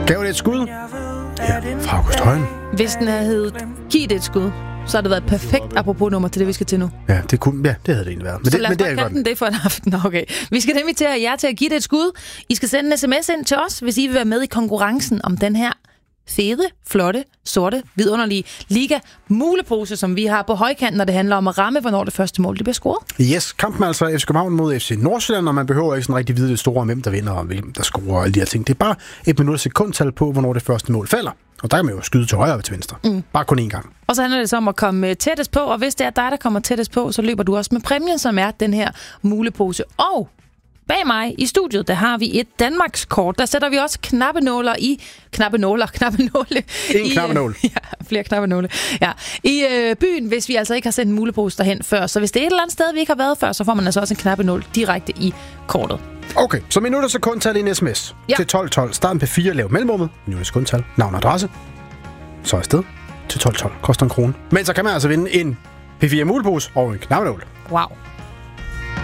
Gav det et skud? Ja, fra August Højen. Hvis den havde heddet Giv det et skud, så har det været et perfekt apropos nummer til det, vi skal til nu. Ja, det havde det egentlig været. Men så lad os bare kalde den det for en aften. Okay. Vi skal nemlig til jer til at give det et skud. I skal sende en sms ind til os, hvis I vil være med i konkurrencen om den her fede, flotte, sorte, vidunderlige liga-mulepose, som vi har på højkanten, når det handler om at ramme, hvornår det første mål det bliver scoret. Yes, kampen er altså FC København mod FC Nordsjælland, og man behøver ikke sådan rigtig vide det store, hvem der vinder og hvem der scorer og alle de her ting. Det er bare et minut sekundtal på, hvornår det første mål falder. Og der kan man jo skyde til højre og til venstre. Bare kun én gang. Og så handler det så om at komme tættest på, og hvis det er dig, der kommer tættest på, så løber du også med præmien, som er den her mulepose. Og bag mig i studiet, der har vi et Danmarkskort. Der sætter vi også knappenåle. En knappenål. Ja, flere knappenåle. Ja. I byen, hvis vi altså ikke har sendt en mulepose derhen før. Så hvis det er et eller andet sted, vi ikke har været før, så får man altså også en knappenål direkte i kortet. Okay, så minut og sekundtal i en sms til 1212. Start en P4, lav mellemrummet. Minut og sekundtal, navn og adresse. Så afsted til 1212. Koster 1 krone. Men så kan man altså vinde en P4 mulepose og en knappenål. Wow.